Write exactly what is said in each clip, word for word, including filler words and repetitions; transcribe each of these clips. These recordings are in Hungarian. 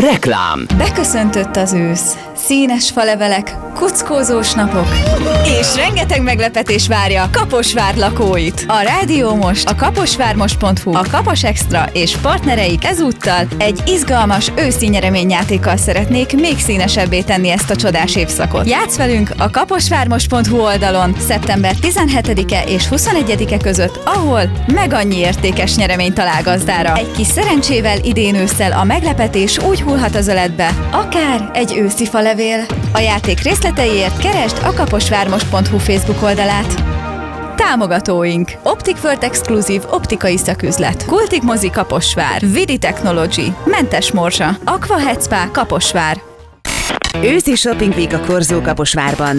Reklám. Beköszöntött az ősz. Színes falevelek, kuckózós napok, és rengeteg meglepetés várja Kaposvár lakóit. A Rádió Most, a kaposvármost pont hu, a Kapos Extra és partnereik ezúttal egy izgalmas őszi nyereményjátékkal szeretnék még színesebbé tenni ezt a csodás évszakot. Játsz velünk a kaposvármost pont hu oldalon szeptember tizenhetedike és huszonegyedike között, ahol meg annyi értékes nyeremény talál gazdára. Egy kis szerencsével idén ősszel a meglepetés úgy hullhat az öletbe, akár egy őszi falevél. A játék részleteiért keresd a kaposvármost pont hu Facebook oldalát. Támogatóink: Optic World Exkluzív optikai szaküzlet, Kultik Mozi Kaposvár, Vidi Technology, Mentes Morzsa, Aqua Head Spa Kaposvár. Őszi Shopping Week a Korzó Kaposvárban.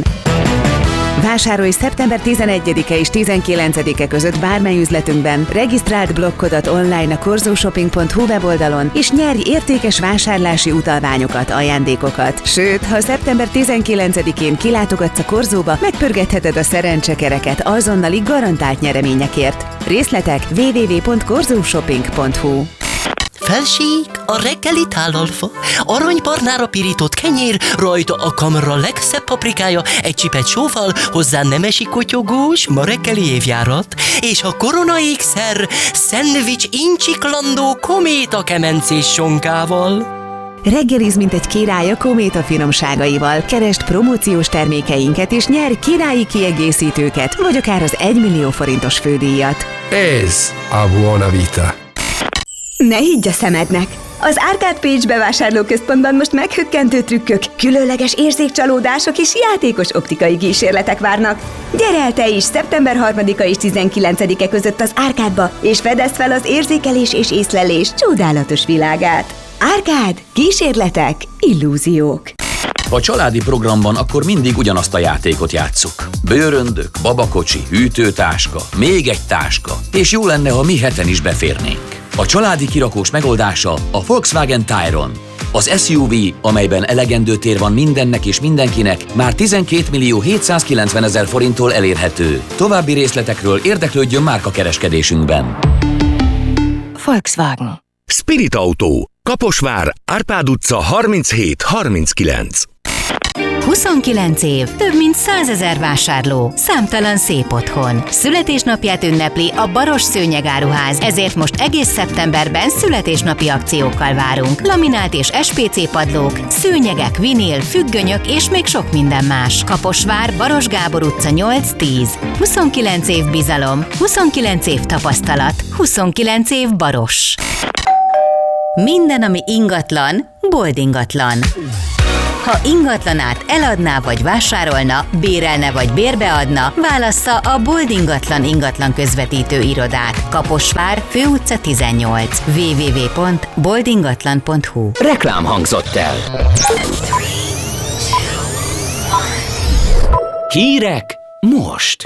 Vásárolj szeptember tizenegyedike és tizenkilencedike között bármely üzletünkben, regisztráld blokkodat online a korzóshopping pont hu weboldalon, és nyerj értékes vásárlási utalványokat, ajándékokat. Sőt, ha szeptember tizenkilencedikén kilátogatsz a Korzóba, megpörgetheted a szerencsekereket azonnali garantált nyereményekért. Részletek double-u double-u double-u pont korzóshopping pont hu. Felség, a reggeli tálalfa, aranybarnára pirított kenyér, rajta a kamra legszebb paprikája, egy csipet sóval, hozzá nemesi kotyogós, ma reggeli évjárat, és a korona ékszer, szendvics incsiklandó kométa kemencés sonkával. Reggeliz, mint egy király a Kométa finomságaival. Keresd promóciós termékeinket és nyerj királyi kiegészítőket, vagy akár az egymillió forintos fődíjat. Ez a Buona Vita. Ne higgy a szemednek! Az Arcade Page bevásárlóközpontban most meghökkentő trükkök, különleges érzékcsalódások és játékos optikai kísérletek várnak. Gyere el te is szeptember harmadika és tizenkilencedike között az Arcade-ba, és fedezd fel az érzékelés és észlelés csodálatos világát. Arcade, kísérletek, illúziók. Ha családi programban, akkor mindig ugyanazt a játékot játsszuk. Bőröndök, babakocsi, hűtőtáska, még egy táska, és jó lenne, ha mi heten is beférnénk. A családi kirakós megoldása a Volkswagen Tayron. Az es u vé, amelyben elegendő tér van mindennek és mindenkinek, már tizenkét millió hétszázkilencvenezer forinttól elérhető. További részletekről érdeklődjön márkakereskedésünkben. Volkswagen. Spirit Autó, Kaposvár, Árpád utca harminchét harminckilenc. huszonkilenc év, több mint százezer vásárló, számtalan szép otthon. Születésnapját ünnepli a Baros Szőnyegáruház, ezért most egész szeptemberben születésnapi akciókkal várunk. Laminált és es pé cé padlók, szőnyegek, vinil, függönyök és még sok minden más. Kaposvár, Baros Gábor utca nyolc tíz. huszonkilenc év bizalom, huszonkilenc év tapasztalat, huszonkilenc év Baros. Minden, ami ingatlan, boldingatlan. Ha ingatlanát eladná vagy vásárolna, bérelne vagy bérbeadna, válassza a Bold Ingatlan ingatlan közvetítő irodát. Kaposvár, Főutca tizennyolc. double-u double-u double-u pont bold ingatlan pont hu. Reklám hangzott el. Hírek most.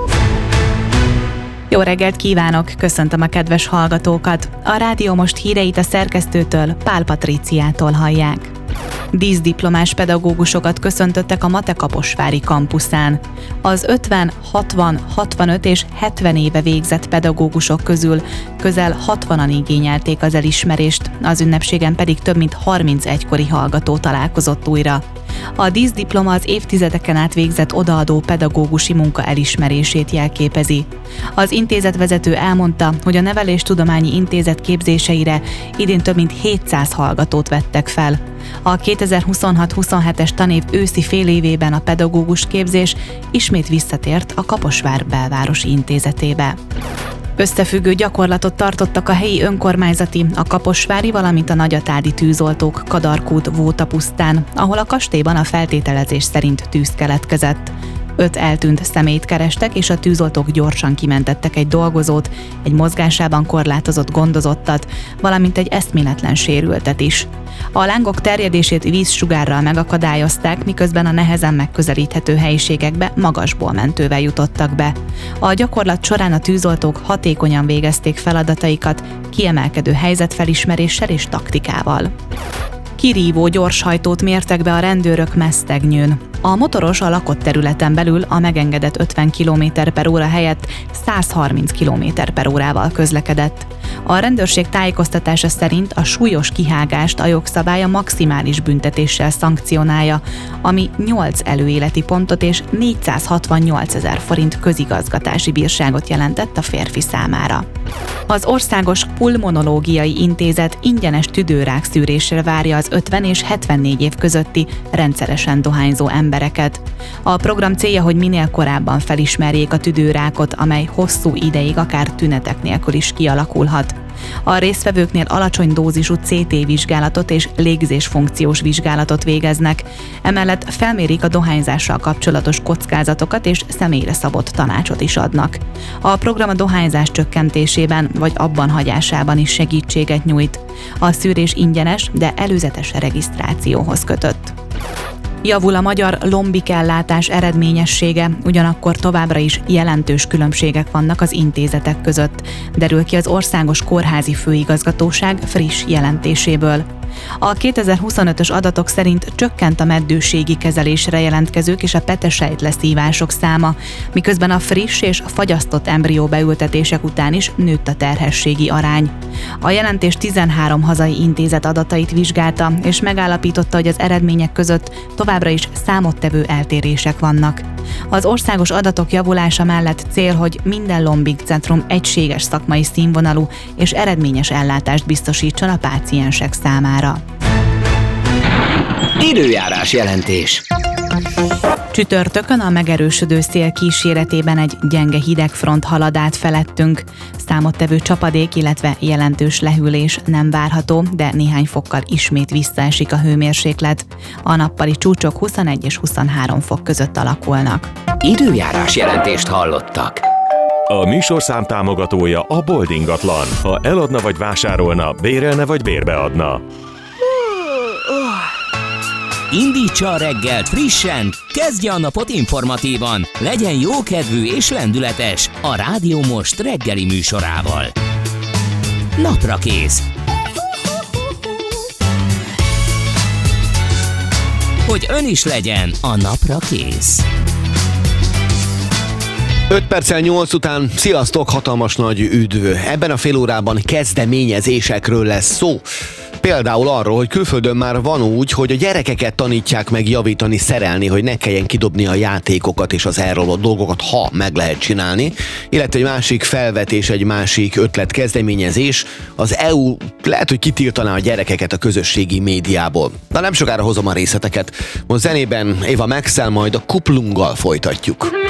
Jó reggelt kívánok, köszöntöm a kedves hallgatókat. A Rádió Most híreit a szerkesztőtől, Pál Patríciától hallják. Díszdiplomás pedagógusokat köszöntöttek a Mate Kaposvári kampuszán. Az ötven, hatvan, hatvanöt és hetven éve végzett pedagógusok közül közel hatvanan igényelték az elismerést, az ünnepségen pedig több mint harminc egykori hallgató találkozott újra. A díszdiploma az évtizedeken át végzett odaadó pedagógusi munka elismerését jelképezi. Az intézetvezető elmondta, hogy a Neveléstudományi Intézet képzéseire idén több mint hétszáz hallgatót vettek fel. A kétezer-huszonhat huszonhetes tanév őszi félévében a pedagógus képzés ismét visszatért a Kaposvár belvárosi intézetébe. Összefüggő gyakorlatot tartottak a helyi önkormányzati, a kaposvári, valamint a nagyatádi tűzoltók Kadarkút Vótapusztán, ahol a kastélyban a feltételezés szerint tűz keletkezett. Öt eltűnt személyt kerestek, és a tűzoltók gyorsan kimentettek egy dolgozót, egy mozgásában korlátozott gondozottat, valamint egy eszméletlen sérültet is. A lángok terjedését vízsugárral megakadályozták, miközben a nehezen megközelíthető helyiségekbe magasból mentővel jutottak be. A gyakorlat során a tűzoltók hatékonyan végezték feladataikat, kiemelkedő helyzetfelismeréssel és taktikával. Kirívó gyorshajtót mértek be a rendőrök Mesztegnyőn. A motoros a lakott területen belül a megengedett ötven kilométer per óra helyett száz harminc kilométer per órával közlekedett. A rendőrség tájékoztatása szerint a súlyos kihágást a jogszabály a maximális büntetéssel szankcionálja, ami nyolc előéleti pontot és négyszázhatvannyolcezer forint közigazgatási bírságot jelentett a férfi számára. Az Országos Pulmonológiai Intézet ingyenes tüdőrák szűrésre várja az ötven és hetvennégy év közötti rendszeresen dohányzó embereket. A program célja, hogy minél korábban felismerjék a tüdőrákot, amely hosszú ideig akár tünetek nélkül is kialakulhat. A résztvevőknél alacsony dózisú cé té vizsgálatot és légzésfunkciós vizsgálatot végeznek, emellett felmérik a dohányzással kapcsolatos kockázatokat és személyre szabott tanácsot is adnak. A program a dohányzás csökkentésében vagy abban hagyásában is segítséget nyújt. A szűrés ingyenes, de előzetes regisztrációhoz kötött. Javul a magyar lombikellátás eredményessége, ugyanakkor továbbra is jelentős különbségek vannak az intézetek között, derül ki az Országos Kórházi Főigazgatóság friss jelentéséből. A kétezer-huszonötös adatok szerint csökkent a meddőségi kezelésre jelentkezők és a petesejt leszívások száma, miközben a friss és fagyasztott embrió beültetések után is nőtt a terhességi arány. A jelentés tizenhárom hazai intézet adatait vizsgálta, és megállapította, hogy az eredmények között továbbra is számottevő eltérések vannak. Az országos adatok javulása mellett cél, hogy minden Lombik Centrum egységes szakmai színvonalú és eredményes ellátást biztosítson a páciensek számára. Időjárás jelentés. Csütörtökön a megerősödő szél kíséretében egy gyenge hidegfront halad át felettünk. Számottevő csapadék, illetve jelentős lehűlés nem várható, de néhány fokkal ismét visszaesik a hőmérséklet. A nappali csúcsok huszonegy és huszonhárom fok között alakulnak. Időjárás jelentést hallottak. A műsorszám támogatója a Bold ingatlan. Ha eladna vagy vásárolna, bérelne vagy bérbeadna. Indítsa a reggelt frissen, kezdje a napot informatívan, legyen jókedvű és lendületes a Rádió Most reggeli műsorával. Naprakész. Hogy ön is legyen a napra kész. öt perccel nyolc után, sziasztok, hatalmas nagy üdv! Ebben a fél órában kezdeményezésekről lesz szó. Például arról, hogy külföldön már van úgy, hogy a gyerekeket tanítják meg javítani, szerelni, hogy ne kelljen kidobni a játékokat és az elrólott dolgokat, ha meg lehet csinálni. Illetve egy másik felvetés, egy másik ötlet, kezdeményezés. Az é u lehet, hogy kitiltaná a gyerekeket a közösségi médiából. De nem sokára hozom a részleteket. Most zenében Eva Maxell, majd a Kuplunggal folytatjuk.